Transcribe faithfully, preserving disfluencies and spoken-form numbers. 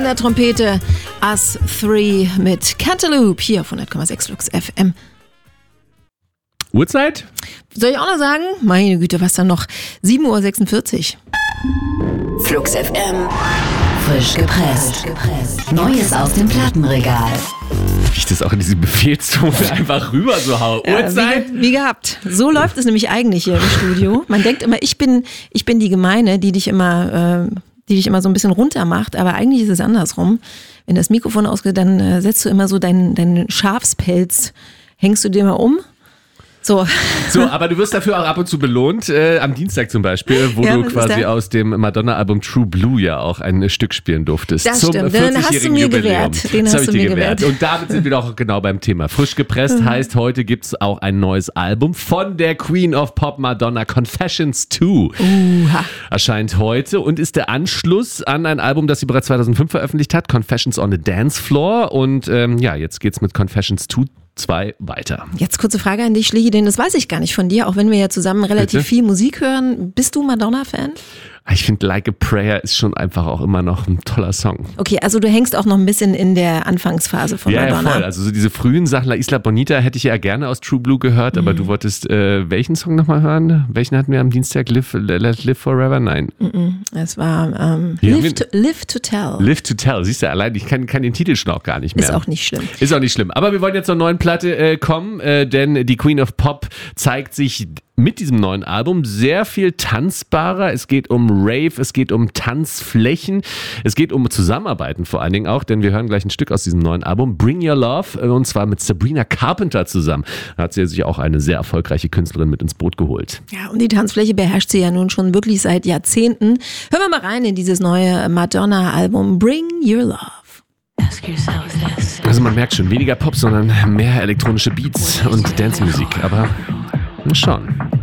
In der Trompete Us drei mit Cantaloupe hier auf hundert Komma sechs Flux F M. Uhrzeit? Soll ich auch noch sagen? Meine Güte, was dann noch? sieben Uhr sechsundvierzig. Flux F M. Frisch gepresst. Neues aus dem Plattenregal. Wie ich das auch in diesem Befehlszone einfach rüber so hau. Ja, Uhrzeit? Wie, wie gehabt. So läuft es nämlich eigentlich hier im Studio. Man denkt immer, ich bin, ich bin die Gemeine, die dich immer, äh, die dich immer so ein bisschen runter macht, aber eigentlich ist es andersrum. Wenn das Mikrofon ausgeht, dann äh, setzt du immer so deinen, deinen Schafspelz, hängst du dir mal um. So. So, aber du wirst dafür auch ab und zu belohnt, äh, am Dienstag zum Beispiel, wo ja, du quasi aus dem Madonna-Album True Blue ja auch ein Stück spielen durftest. Das zum stimmt, den hast du mir Jubiläum. gewährt. Den das hast habe du ich dir mir gewährt. gewährt. Und damit sind wir doch genau beim Thema. Frisch gepresst heißt, heute gibt es auch ein neues Album von der Queen of Pop Madonna, Confessions zwei. Uha. Erscheint heute und ist der Anschluss an ein Album, das sie bereits zweitausendfünf veröffentlicht hat, Confessions on the Dance Floor. Und ähm, ja, jetzt geht's mit Confessions zwei weiter. Jetzt kurze Frage an dich, Schlichi, denn das weiß ich gar nicht von dir, auch wenn wir ja zusammen relativ Bitte? viel Musik hören. Bist du Madonna-Fan? Ich finde, Like a Prayer ist schon einfach auch immer noch ein toller Song. Okay, also du hängst auch noch ein bisschen in der Anfangsphase von Ja, Madonna. ja, voll. Also so diese frühen Sachen, La Isla Bonita hätte ich ja gerne aus True Blue gehört, aber mhm. du wolltest äh, welchen Song nochmal hören? Welchen hatten wir am Dienstag? Live, Let Live Forever? Nein. Mhm. Es war ähm, Ja, Live, to, Live to Tell. Live to Tell. Siehst du, allein, ich kann, kann den Titel schon auch gar nicht mehr. Ist auch nicht schlimm. Ist auch nicht schlimm. Aber wir wollen jetzt zur neuen Platte äh, kommen, äh, denn die Queen of Pop zeigt sich mit diesem neuen Album sehr viel tanzbarer. Es geht um Rave, es geht um Tanzflächen, es geht um Zusammenarbeiten vor allen Dingen auch, denn wir hören gleich ein Stück aus diesem neuen Album, Bring Your Love, und zwar mit Sabrina Carpenter zusammen. Da hat sie sich auch eine sehr erfolgreiche Künstlerin mit ins Boot geholt. Ja, und die Tanzfläche beherrscht sie ja nun schon wirklich seit Jahrzehnten. Hören wir mal rein in dieses neue Madonna-Album, Bring Your Love. Also man merkt schon, weniger Pop, sondern mehr elektronische Beats und Dancemusik, aber schon.